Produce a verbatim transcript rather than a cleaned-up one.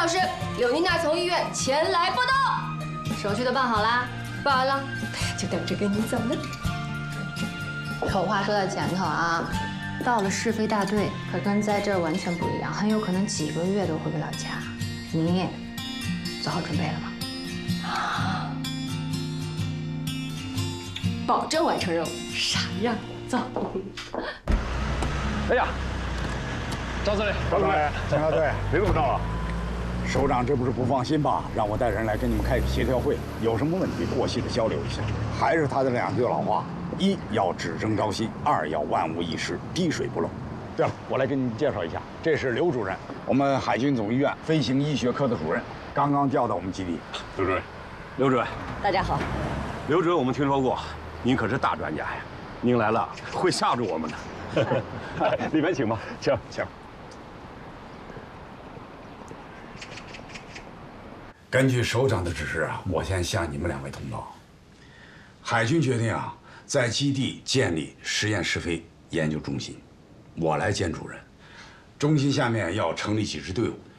小时，柳妮娜从医院前来报道。手续都办好啦，办完了就等着跟你走了。 丑话说在前头啊，到了是非大队，可跟在这儿完全不一样，很有可能几个月都回不了家。你做好准备了吗？ 啊！保证完成任务，啥样？走。 哎呀，张司令， 张司令，警察队， 别这么闹了。 首长这不是不放心吧？让我带人来跟你们开个协调会，有什么问题过细的交流一下。还是他的两句老话：一要只争朝夕，二要万无一失，滴水不漏。对了，我来给你们介绍一下，这是刘主任，我们海军总医院飞行医学科的主任，刚刚调到我们基地。 刘主任，刘主任， 大家好。 刘主任，我们听说过，您可是大专家呀，您来了会吓住我们的。里面请吧，请请。 根据首长的指示啊，我先向你们两位通报，海军决定啊，在基地建立实验是非研究中心，我来兼主任。中心下面要成立几支队伍，